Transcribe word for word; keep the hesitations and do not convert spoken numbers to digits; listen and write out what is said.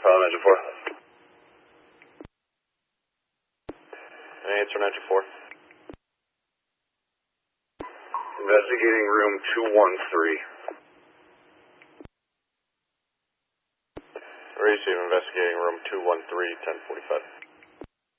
Pilot engine four. Answer engine four. Investigating room two one three. Receive investigating room two one three, ten forty-five.